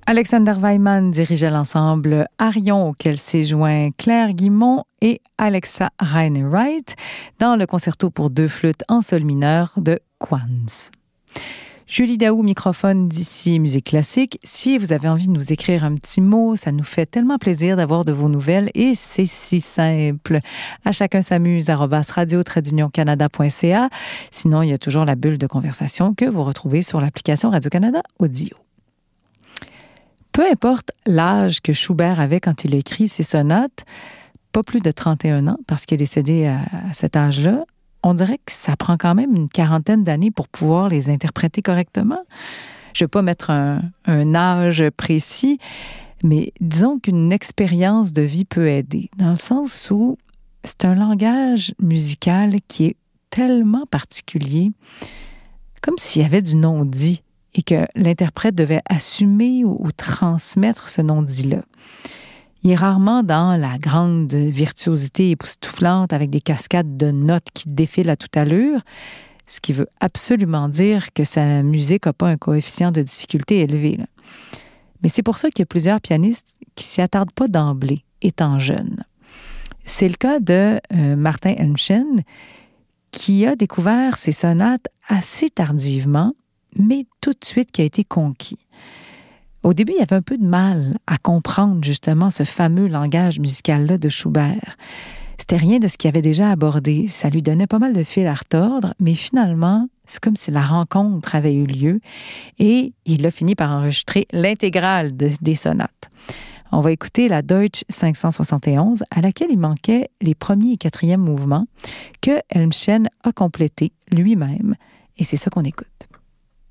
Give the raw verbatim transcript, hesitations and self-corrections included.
Alexander Weimann dirigeait l'ensemble Arion auquel s'est joint Claire Guimond et Alexa Reine-Wright dans le concerto pour deux flûtes en sol mineur de Quantz. Julie Daou, microphone d'ici Musique Classique. Si vous avez envie de nous écrire un petit mot, ça nous fait tellement plaisir d'avoir de vos nouvelles et c'est si simple. À chacun s'amuse, arobase radio trait d'union canada point c a. Sinon, il y a toujours la bulle de conversation que vous retrouvez sur l'application Radio-Canada Audio. Peu importe l'âge que Schubert avait quand il a écrit ses sonates, pas plus de trente et un ans, parce qu'il est décédé à, à cet âge-là, on dirait que ça prend quand même une quarantaine d'années pour pouvoir les interpréter correctement. Je ne vais pas mettre un, un âge précis, mais disons qu'une expérience de vie peut aider, dans le sens où c'est un langage musical qui est tellement particulier, comme s'il y avait du non-dit, et que l'interprète devait assumer ou, ou transmettre ce non-dit-là. Il est rarement dans la grande virtuosité époustouflante avec des cascades de notes qui défilent à toute allure, ce qui veut absolument dire que sa musique n'a pas un coefficient de difficulté élevé, là. Mais c'est pour ça qu'il y a plusieurs pianistes qui ne s'y attardent pas d'emblée, étant jeunes. C'est le cas de euh, Martin Helmchen, qui a découvert ses sonates assez tardivement, mais tout de suite qui a été conquis. Au début, il y avait un peu de mal à comprendre justement ce fameux langage musical-là de Schubert. C'était rien de ce qu'il avait déjà abordé. Ça lui donnait pas mal de fil à retordre, mais finalement, c'est comme si la rencontre avait eu lieu et il a fini par enregistrer l'intégrale de, des sonates. On va écouter la Deutsch cinq cent soixante et onze, à laquelle il manquait les premiers et quatrièmes mouvements que Helmchen a complétés lui-même. Et c'est ça qu'on écoute.